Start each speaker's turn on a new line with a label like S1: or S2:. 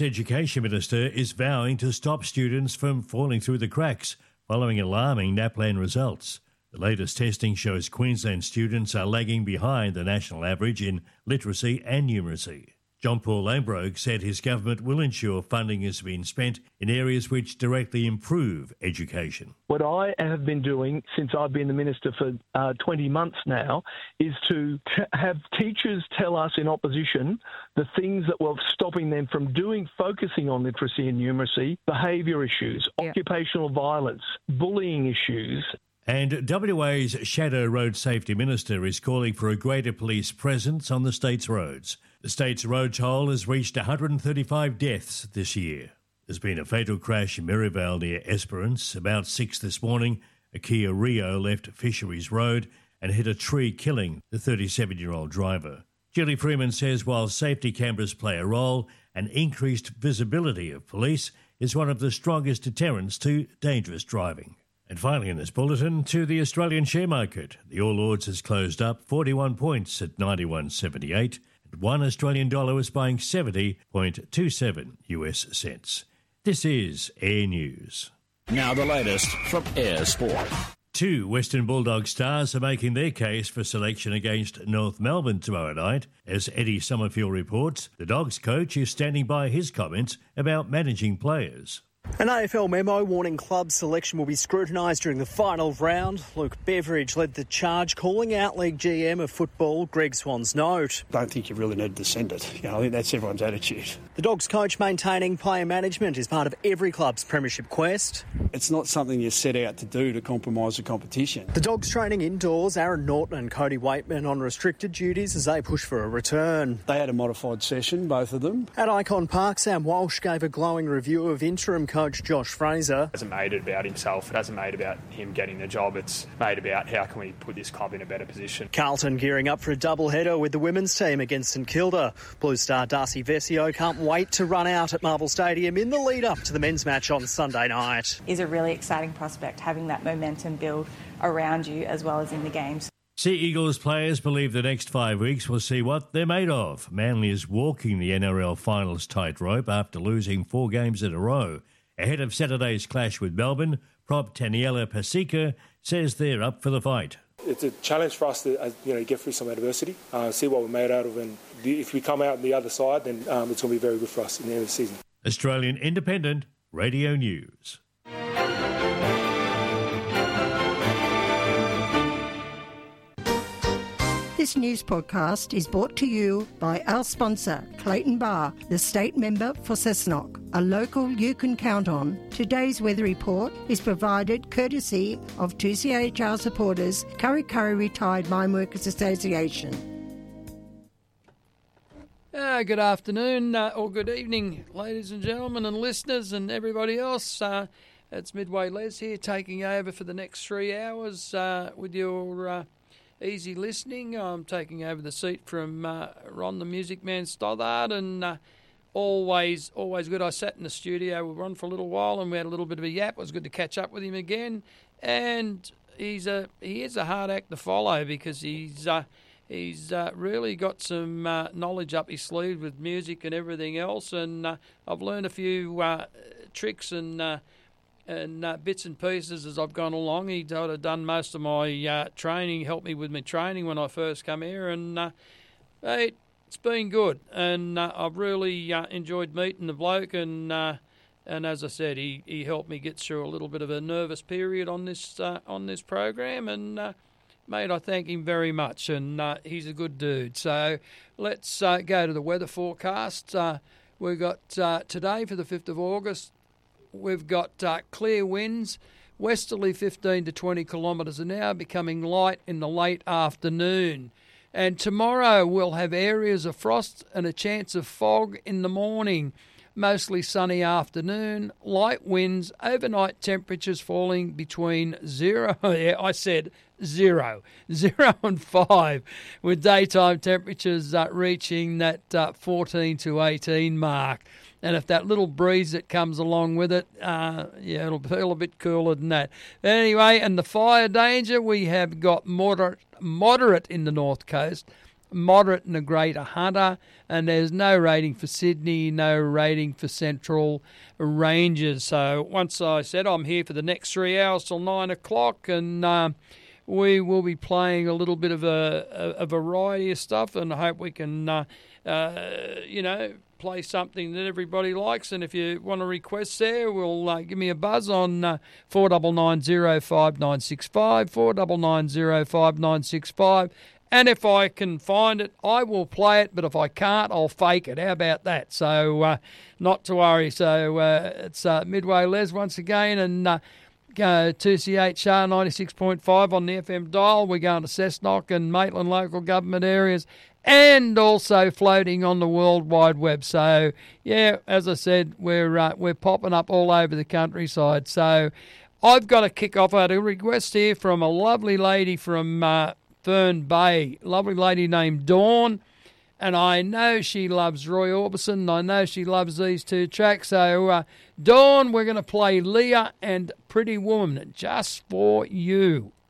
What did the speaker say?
S1: The Education Minister is vowing to stop students from falling through the cracks following alarming NAPLAN results. The latest testing shows Queensland students are lagging behind the national average in literacy and numeracy. John Paul Lambrogue said his government will ensure funding has been spent in areas which directly improve education.
S2: What I have been doing since I've been the minister for 20 months now is to have teachers tell us in opposition the things that were stopping them from focusing on literacy and numeracy, behaviour issues, occupational violence, bullying issues.
S1: And WA's Shadow Road Safety Minister is calling for a greater police presence on the state's roads. The state's road toll has reached 135 deaths this year. There's been a fatal crash in Merivale near Esperance. About 6 this morning, a Kia Rio left Fisheries Road and hit a tree, killing the 37-year-old driver. Julie Freeman says while safety cameras play a role, an increased visibility of police is one of the strongest deterrents to dangerous driving. And finally in this bulletin, to the Australian share market. The All Ords has closed up 41 points at 91.78. And $1 Australian is buying 70.27 US cents. This is Air News.
S3: Now the latest from Air Sport.
S1: 2 Western Bulldog stars are making their case for selection against North Melbourne tomorrow night. As Eddie Summerfield reports, the Dogs coach is standing by his comments about managing players.
S4: An AFL memo warning club selection will be scrutinised during the final round. Luke Beveridge led the charge, calling out League GM of football Greg Swan's note.
S5: I don't think you really need to send it. I think that's everyone's attitude.
S4: The Dogs coach maintaining player management is part of every club's premiership quest.
S5: It's not something you set out to do to compromise the competition.
S4: The Dogs training indoors, Aaron Norton and Cody Waitman on restricted duties as they push for a return.
S5: They had a modified session, both of them.
S4: At Icon Park, Sam Walsh gave a glowing review of interim coach Josh Fraser.
S6: It hasn't made it about himself. It hasn't made about him getting the job. It's made about how can we put this club in a better position.
S4: Carlton gearing up for a doubleheader with the women's team against St Kilda. Blue star Darcy Vesio can't wait to run out at Marvel Stadium in the lead-up to the men's match on Sunday night.
S7: Is a really exciting prospect, having that momentum build around you as well as in the games.
S1: Sea Eagles players believe the next 5 weeks will see what they're made of. Manly is walking the NRL finals tightrope after losing 4 games in a row. Ahead of Saturday's clash with Melbourne, prop Taniela Paseka says they're up for the fight.
S8: It's a challenge for us to get through some adversity, see what we're made out of, and if we come out on the other side, then it's going to be very good for us in the end of the season.
S1: Australian Independent Radio News.
S9: This news podcast is brought to you by our sponsor, Clayton Bar, the state member for Cessnock, a local you can count on. Today's weather report is provided courtesy of 2CHR supporters, Kurri Kurri Retired Mine Workers Association.
S10: Good afternoon or good evening, ladies and gentlemen and listeners and everybody else. It's Midway Les here, taking over for the next 3 hours with your easy listening. I'm taking over the seat from Ron the Music Man Stothard, and always good. I sat in the studio with Ron for a little while and we had a little bit of a yap. It was good to catch up with him again, and he is a hard act to follow because he's really got some knowledge up his sleeve with music and everything else, and I've learned a few tricks and bits and pieces as I've gone along. He'd done most of my training, helped me with my training when I first come here, and it's been good. And I've really enjoyed meeting the bloke, and as I said, he helped me get through a little bit of a nervous period on this program, and mate, I thank him very much, and he's a good dude. So let's go to the weather forecast. We've got today for the 5th of August, we've got clear winds, westerly 15 to 20 kilometres an hour, becoming light in the late afternoon. And tomorrow we'll have areas of frost and a chance of fog in the morning. Mostly sunny afternoon, light winds, overnight temperatures falling between 0 and 5, with daytime temperatures reaching that 14 to 18 mark. And if that little breeze that comes along with it, it'll feel a bit cooler than that. Anyway, and the fire danger, we have got moderate in the north coast, moderate and a Greater Hunter, and there's no rating for Sydney, no rating for Central Rangers. So once I said I'm here for the next 3 hours till 9 o'clock, and we will be playing a little bit of a variety of stuff, and I hope we can, play something that everybody likes. And if you want to request there, we'll give me a buzz on 49905965, 49905965. And if I can find it, I will play it. But if I can't, I'll fake it. How about that? So not to worry. So it's Midway Les once again, and 2CHR 96.5 on the FM dial. We're going to Cessnock and Maitland local government areas, and also floating on the World Wide Web. So, yeah, as I said, we're popping up all over the countryside. So I've got to kick off. I had a request here from a lovely lady from Fern Bay, lovely lady named Dawn, and I know she loves Roy Orbison, and I know she loves these two tracks. So, Dawn, we're going to play Leah and Pretty Woman just for you.